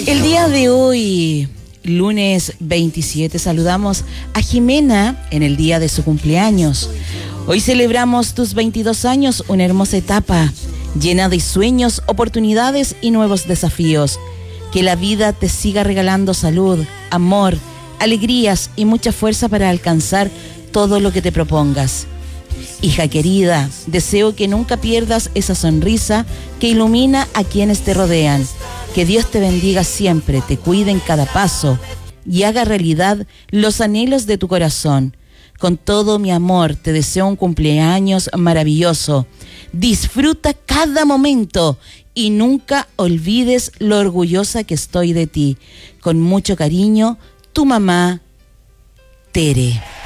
El día de hoy, lunes 27, saludamos a Jimena en el día de su cumpleaños. Hoy celebramos tus 22 años, una hermosa etapa llena de sueños, oportunidades y nuevos desafíos. Que la vida te siga regalando salud, amor, alegrías y mucha fuerza para alcanzar todo lo que te propongas. Hija querida, deseo que nunca pierdas esa sonrisa que ilumina a quienes te rodean. Que Dios te bendiga siempre, te cuide en cada paso y haga realidad los anhelos de tu corazón. Con todo mi amor, te deseo un cumpleaños maravilloso. Disfruta cada momento y nunca olvides lo orgullosa que estoy de ti. Con mucho cariño, tu mamá, Tere.